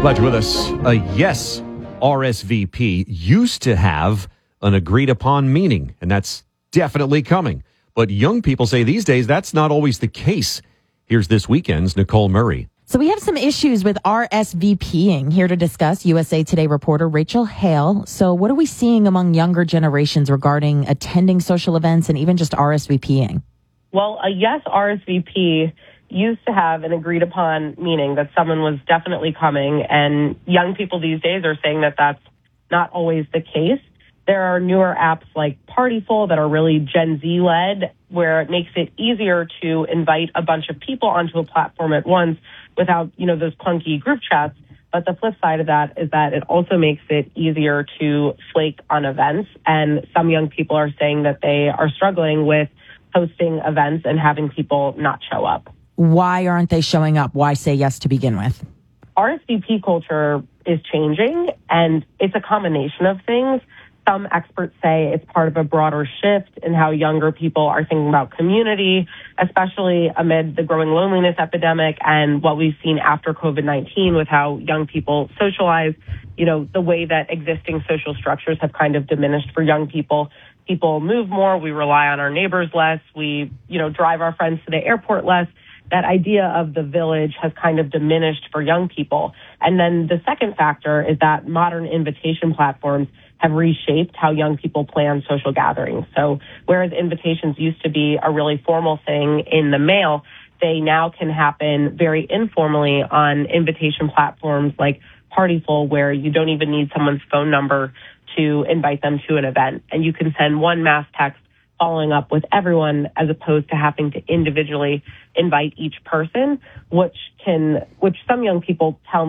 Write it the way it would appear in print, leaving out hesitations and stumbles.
Glad you're with us. Yes, RSVP used to have an agreed upon meaning, and that's definitely coming. But young people say these days that's not always the case. Here's this weekend's Nicole Murray. So we have some issues with RSVPing. Here to discuss, USA Today reporter Rachel Hale. So what are we seeing among younger generations regarding attending social events and even just RSVPing? Well, a yes RSVP used to have an agreed upon meaning that someone was definitely coming, and young people these days are saying that that's not always the case. There are newer apps like Partyful that are really Gen Z led, where it makes it easier to invite a bunch of people onto a platform at once without, those clunky group chats. But the flip side of that is that it also makes it easier to flake on events. And some young people are saying that they are struggling with hosting events and having people not show up. Why aren't they showing up? Why say yes to begin with? RSVP culture is changing, and it's a combination of things. Some experts say it's part of a broader shift in how younger people are thinking about community, especially amid the growing loneliness epidemic and what we've seen after COVID-19 with how young people socialize. The way that existing social structures have kind of diminished for young people. People move more. We rely on our neighbors less. We, drive our friends to the airport less. That idea of the village has kind of diminished for young people. And then the second factor is that modern invitation platforms have reshaped how young people plan social gatherings. So whereas invitations used to be a really formal thing in the mail, they now can happen very informally on invitation platforms like Partyful, where you don't even need someone's phone number to invite them to an event. And you can send one mass text following up with everyone as opposed to having to individually invite each person, which some young people tell me